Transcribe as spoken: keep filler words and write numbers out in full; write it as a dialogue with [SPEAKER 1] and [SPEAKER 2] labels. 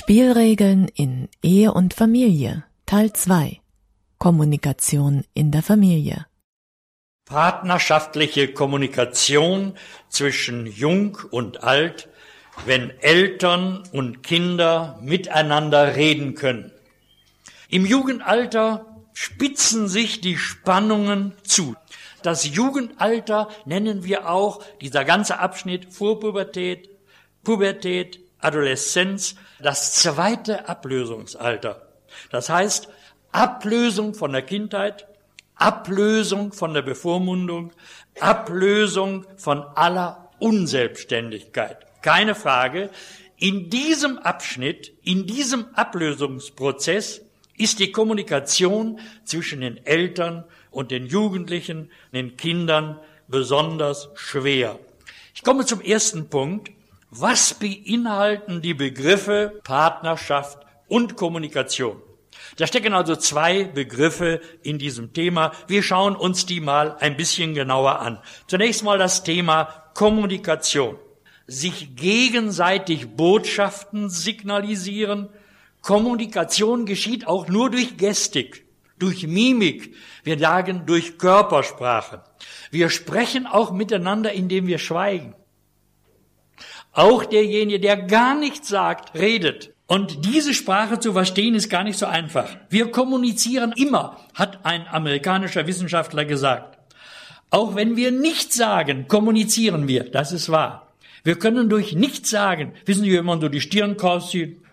[SPEAKER 1] Spielregeln in Ehe und Familie, Teil zwei. Kommunikation in der Familie.
[SPEAKER 2] Partnerschaftliche Kommunikation zwischen Jung und Alt, wenn Eltern und Kinder miteinander reden können. Im Jugendalter spitzen sich die Spannungen zu. Das Jugendalter nennen wir auch, dieser ganze Abschnitt Vorpubertät, Pubertät, Adoleszenz, das zweite Ablösungsalter. Das heißt, Ablösung von der Kindheit, Ablösung von der Bevormundung, Ablösung von aller Unselbstständigkeit. Keine Frage, in diesem Abschnitt, in diesem Ablösungsprozess ist die Kommunikation zwischen den Eltern und den Jugendlichen, den Kindern besonders schwer. Ich komme zum ersten Punkt. Was beinhalten die Begriffe Partnerschaft und Kommunikation? Da stecken also zwei Begriffe in diesem Thema. Wir schauen uns die mal ein bisschen genauer an. Zunächst mal das Thema Kommunikation. Sich gegenseitig Botschaften signalisieren. Kommunikation geschieht auch nur durch Gestik, durch Mimik. Wir sagen durch Körpersprache. Wir sprechen auch miteinander, indem wir schweigen. Auch derjenige, der gar nichts sagt, redet. Und diese Sprache zu verstehen, ist gar nicht so einfach. Wir kommunizieren immer, hat ein amerikanischer Wissenschaftler gesagt. Auch wenn wir nichts sagen, kommunizieren wir. Das ist wahr. Wir können durch nichts sagen, wissen Sie, wenn man so die Stirn krauszieht,